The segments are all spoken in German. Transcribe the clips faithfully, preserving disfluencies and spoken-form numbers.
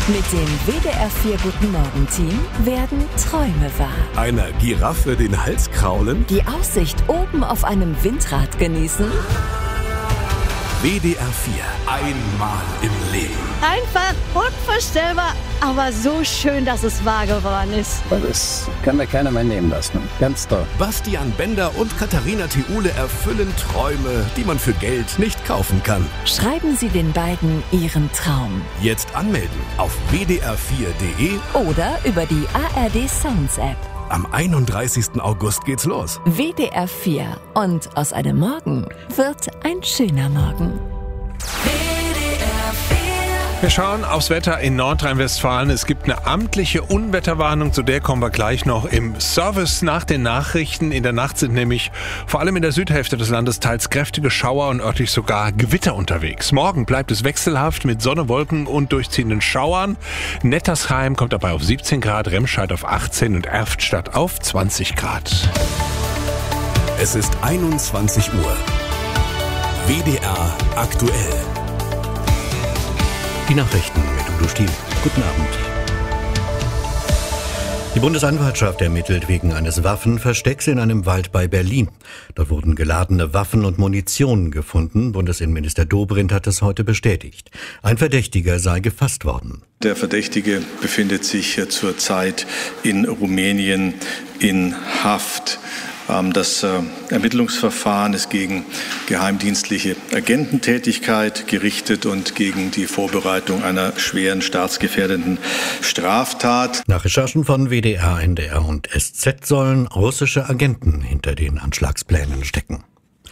Mit dem W D R vier Guten Morgen Team werden Träume wahr. Einer Giraffe den Hals kraulen? Die Aussicht oben auf einem Windrad genießen? W D R vier. Einmal im Leben. Einfach unvorstellbar, aber so schön, dass es wahr geworden ist. Das kann mir keiner mehr nehmen lassen. Ganz toll. Bastian Bender und Katharina Thiule erfüllen Träume, die man für Geld nicht kaufen kann. Schreiben Sie den beiden Ihren Traum. Jetzt anmelden auf w d r vier punkt d e Oder über die A R D Sounds App. Am einunddreißigsten August geht's los. W D R vier. Und aus einem Morgen wird ein schöner Morgen. Wir schauen aufs Wetter in Nordrhein-Westfalen. Es gibt eine amtliche Unwetterwarnung, zu der kommen wir gleich noch im Service nach den Nachrichten. In der Nacht sind nämlich vor allem in der Südhälfte des Landes teils kräftige Schauer und örtlich sogar Gewitter unterwegs. Morgen bleibt es wechselhaft mit Sonne, Wolken und durchziehenden Schauern. Nettersheim kommt dabei auf siebzehn Grad, Remscheid auf achtzehn und Erftstadt auf zwanzig Grad. Es ist einundzwanzig Uhr. W D R aktuell. Die Nachrichten mit Udo Stiel. Guten Abend. Die Bundesanwaltschaft ermittelt wegen eines Waffenverstecks in einem Wald bei Berlin. Dort wurden geladene Waffen und Munition gefunden. Bundesinnenminister Dobrindt hat es heute bestätigt. Ein Verdächtiger sei gefasst worden. Der Verdächtige befindet sich zurzeit in Rumänien in Haft. Das Ermittlungsverfahren ist gegen geheimdienstliche Agententätigkeit gerichtet und gegen die Vorbereitung einer schweren staatsgefährdenden Straftat. Nach Recherchen von W D R, N D R und S Z sollen russische Agenten hinter den Anschlagsplänen stecken.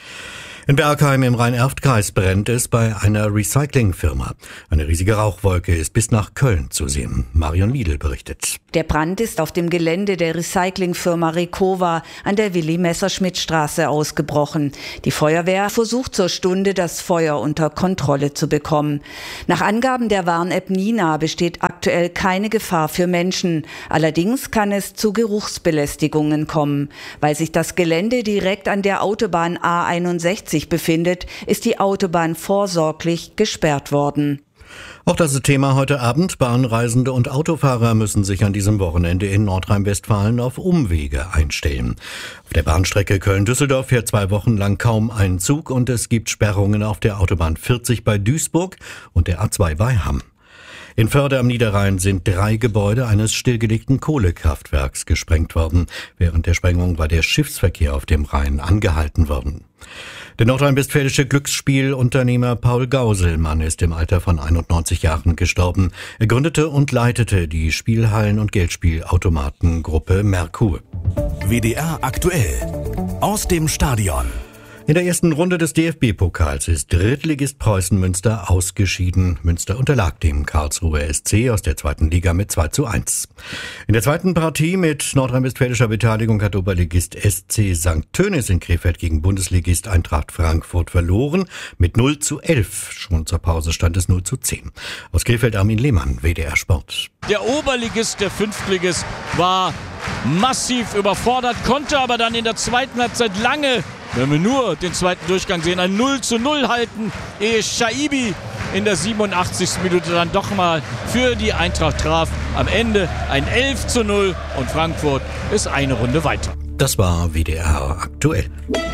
In Bergheim im Rhein-Erft-Kreis brennt es bei einer Recyclingfirma. Eine riesige Rauchwolke ist bis nach Köln zu sehen. Marion Liedl berichtet. Der Brand ist auf dem Gelände der Recyclingfirma Rekova an der Willi-Messerschmidt-Straße ausgebrochen. Die Feuerwehr versucht zur Stunde, das Feuer unter Kontrolle zu bekommen. Nach Angaben der Warn-App Nina besteht aktuell keine Gefahr für Menschen. Allerdings kann es zu Geruchsbelästigungen kommen. Weil sich das Gelände direkt an der Autobahn A einundsechzig befindet, ist die Autobahn vorsorglich gesperrt worden. Auch das ist Thema heute Abend. Bahnreisende und Autofahrer müssen sich an diesem Wochenende in Nordrhein-Westfalen auf Umwege einstellen. Auf der Bahnstrecke Köln-Düsseldorf fährt zwei Wochen lang kaum ein Zug und es gibt Sperrungen auf der Autobahn vierzig bei Duisburg und der A zwei bei Hamm. In Förde am Niederrhein sind drei Gebäude eines stillgelegten Kohlekraftwerks gesprengt worden. Während der Sprengung war der Schiffsverkehr auf dem Rhein angehalten worden. Der nordrhein-westfälische Glücksspielunternehmer Paul Gauselmann ist im Alter von einundneunzig Jahren gestorben. Er gründete und leitete die Spielhallen- und Geldspielautomatengruppe Merkur. W D R aktuell. Aus dem Stadion. In der ersten Runde des D F B-Pokals ist Drittligist Preußen Münster ausgeschieden. Münster unterlag dem Karlsruher S C aus der zweiten Liga mit zwei zu eins. In der zweiten Partie mit nordrhein-westfälischer Beteiligung hat Oberligist S C Sankt Tönis in Krefeld gegen Bundesligist Eintracht Frankfurt verloren mit null zu elf. Schon zur Pause stand es null zu zehn. Aus Krefeld Armin Lehmann, W D R Sport. Der Oberligist, der Fünftligist, war massiv überfordert, konnte aber dann in der zweiten Halbzeit lange, wenn wir nur den zweiten Durchgang sehen, ein null zu null halten, ehe Shaibi in der siebenundachtzigsten Minute dann doch mal für die Eintracht traf. Am Ende ein elf zu null und Frankfurt ist eine Runde weiter. Das war W D R aktuell.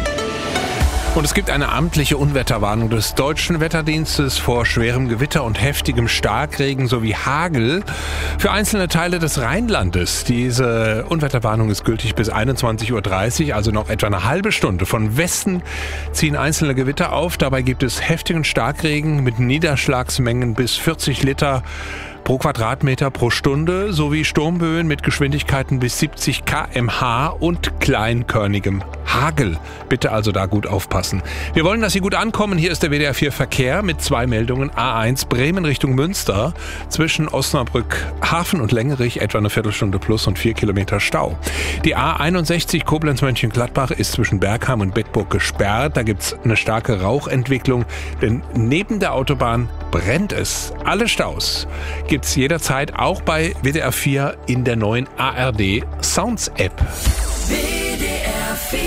Und es gibt eine amtliche Unwetterwarnung des Deutschen Wetterdienstes vor schwerem Gewitter und heftigem Starkregen sowie Hagel für einzelne Teile des Rheinlandes. Diese Unwetterwarnung ist gültig bis einundzwanzig Uhr dreißig, also noch etwa eine halbe Stunde. Von Westen ziehen einzelne Gewitter auf. Dabei gibt es heftigen Starkregen mit Niederschlagsmengen bis vierzig Liter pro Quadratmeter pro Stunde sowie Sturmböen mit Geschwindigkeiten bis siebzig Kilometer pro Stunde und kleinkörnigem Hagel. Bitte also da gut aufpassen. Wir wollen, dass Sie gut ankommen. Hier ist der W D R vier Verkehr mit zwei Meldungen. A eins Bremen Richtung Münster. Zwischen Osnabrück, Hafen und Längerich etwa eine Viertelstunde plus und vier Kilometer Stau. Die A einundsechzig Koblenz-Mönchengladbach ist zwischen Bergheim und Bedburg gesperrt. Da gibt es eine starke Rauchentwicklung, denn neben der Autobahn brennt es. Alle Staus gibt's jederzeit auch bei W D R vier in der neuen A R D Sounds App. W D R vier.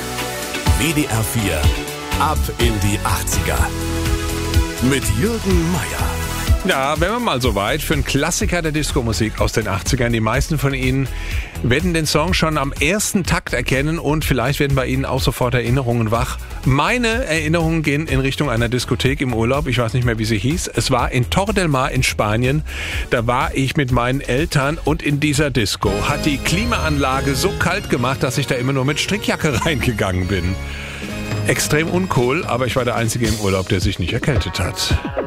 W D R vier. Ab in die achtziger. Mit Jürgen Meier. Ja, wenn wir mal so weit für einen Klassiker der Disco-Musik aus den achtzigern. Die meisten von Ihnen werden den Song schon am ersten Takt erkennen und vielleicht werden bei Ihnen auch sofort Erinnerungen wach. Meine Erinnerungen gehen in Richtung einer Diskothek im Urlaub. Ich weiß nicht mehr, wie sie hieß. Es war in Torre del Mar in Spanien. Da war ich mit meinen Eltern und in dieser Disco hat die Klimaanlage so kalt gemacht, dass ich da immer nur mit Strickjacke reingegangen bin. Extrem uncool, aber ich war der Einzige im Urlaub, der sich nicht erkältet hat.